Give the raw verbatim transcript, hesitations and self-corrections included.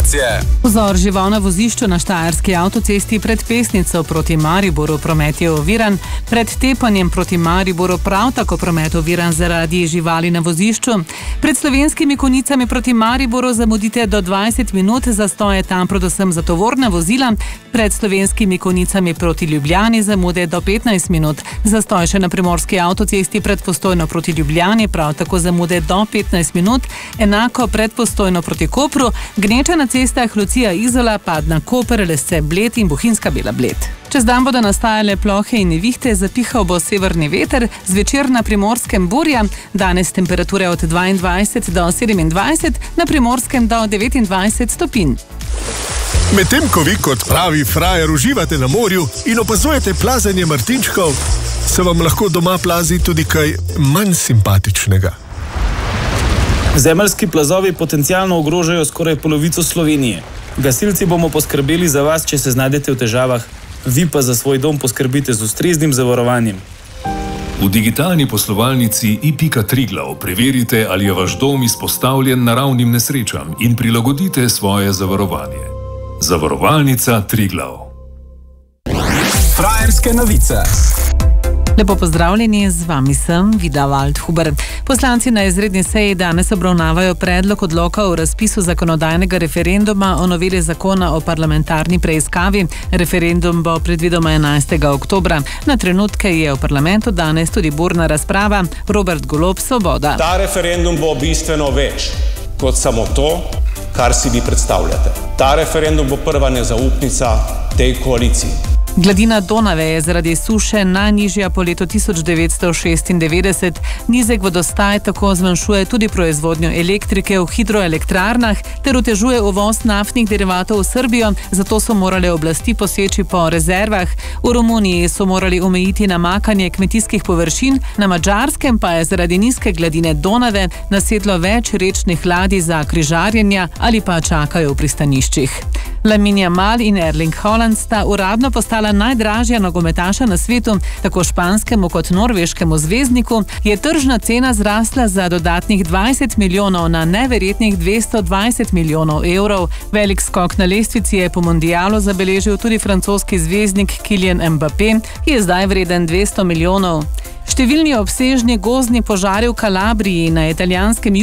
informacije. Vzor žival na vozišču na štajerski avtocesti pred Pesnico proti Mariboru promet je oviran. Pred Tepanjem proti Mariboru prav tako promet oviran zaradi živali na vozišču. Pred Slovenskimi Konjicami proti Mariboru zamudite do dvajset minut, zastoje tam predvsem za tovorna vozila. Pred Slovenskimi Konjicami proti Ljubljani zamude do petnajst minut. Zastoj še na primorski avtocesti pred Postojno proti Ljubljani, prav tako zamude do petnajst minut. Enako pred Postojno proti Kopru, gneča na cestah Lucija Izola, Padna Koper, Lesce Bled in Bohinjska Bela Bled. Čez dan bodo nastajale plohe in nevihte, zapihal bo severni veter, zvečer na Primorskem burja, danes temperature od dvaindvajset do sedemindvajset, na Primorskem do devetindvajset stopinj. Medtem ko vi kot pravi frajer uživate na morju in opazujete plazanje martinčkov, se vam lahko doma plazi tudi kaj manj simpatičnega. Zemeljski plazovi potencialno ogrožajo skoraj polovico Slovenije. Gasilci bomo poskrbeli za vas, če se znajdete v težavah, vi pa za svoj dom poskrbite z ustreznim zavarovanjem. V digitalni poslovalnici i pika Triglav preverite, ali je vaš dom izpostavljen naravnim nesrečam in prilagodite svoje zavarovanje. Zavarovalnica Triglav. Frajerske novice. Lepo pozdravljeni, z vami sem Vida Waldhuber. Poslanci na izredni seji danes obravnavajo predlog odloka o razpisu zakonodajnega referenduma o noveli zakona o parlamentarni preiskavi. Referendum bo predvidoma enajstega oktobra. Na trenutke je v parlamentu danes tudi burna razprava. Robert Golob, Svoboda. Ta referendum bo bistveno več kot samo to, kar si vi predstavljate. Ta referendum bo prva nezaupnica tej koaliciji. Gladina Donave je zaradi suše najnižja po letu tisoč devetsto šestindevetdeset. Nizek vodostaj tako zmanjšuje tudi proizvodnjo elektrike v hidroelektrarnah ter otežuje uvoz naftnih derivatov v Srbijo, zato so morale oblasti poseči po rezervah. V Romuniji so morali omejiti namakanje kmetijskih površin, na Madžarskem pa je zaradi nizke gladine Donave nasedlo več rečnih ladij za križarjenja ali pa čakajo v pristaniščih. Lamine Yamal in Erling Haaland sta uradno postala najdražja nogometaša na svetu, tako španskemu kot norveškemu zvezdniku je tržna cena zrasla za dodatnih dvajset milijonov na neverjetnih dvesto dvajset milijonov evrov. Velik skok na lestvici je po mondialu zabeležil tudi francoski zvezdnik Kylian Mbappé, ki je zdaj vreden dvesto milijonov. Številni obsežni gozdni požari v Kalabriji na italijanskem